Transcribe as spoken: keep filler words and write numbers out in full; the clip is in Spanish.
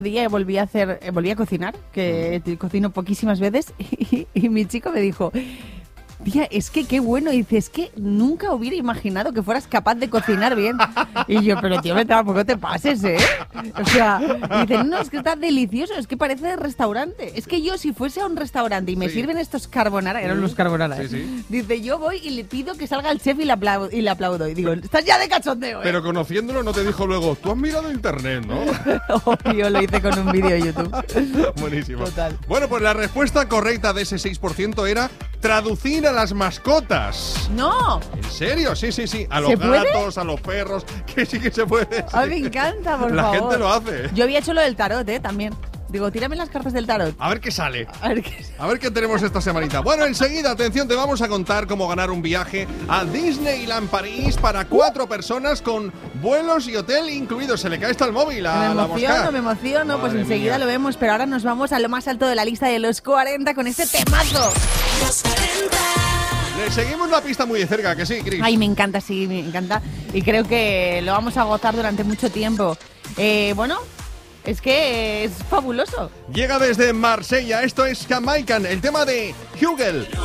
día volví a hacer, volví a cocinar, que cocino poquísimas veces, y, y mi chico me dijo: tía, es que qué bueno. Y dice, es que nunca hubiera imaginado que fueras capaz de cocinar bien. Y yo, pero tío, tampoco te pases, ¿eh? O sea, dice, no, no, es que está delicioso, es que parece de restaurante. Es que yo, si fuese a un restaurante y me sí. sirven estos carbonara, eran los carbonara, sí, sí. dice, yo voy y le pido que salga el chef y le aplaudo. Y le aplaudo. Y digo, estás ya de cachondeo, ¿eh? Pero conociéndolo no te dijo luego, tú has mirado internet, ¿no? Obvio, lo hice con un vídeo de YouTube. Buenísimo. Total. Bueno, pues la respuesta correcta de ese seis por ciento era traducir a las mascotas. ¡No! ¿En serio? Sí, sí, sí. A los ¿Se puede? gatos, a los perros, que sí que se puede. Ay, sí. me encanta, por La favor. gente lo hace. Yo había hecho lo del tarot, ¿eh? También. Digo, tírame las cartas del tarot. A ver qué sale. A ver qué... A ver qué tenemos esta semanita. Bueno, enseguida, atención, te vamos a contar cómo ganar un viaje a Disneyland París para cuatro personas con vuelos y hotel incluidos. Se le cae hasta el móvil a Me la emociono, mosca. me emociono. Pues Madre enseguida mía. lo vemos, pero ahora nos vamos a lo más alto de la lista de los cuarenta con este temazo. Le seguimos la pista muy de cerca, que sí, Chris. Ay, me encanta, sí, me encanta. Y creo que lo vamos a gozar durante mucho tiempo. Eh, bueno, es que es fabuloso. Llega desde Marsella, esto es Jamaican, el tema de Hugel.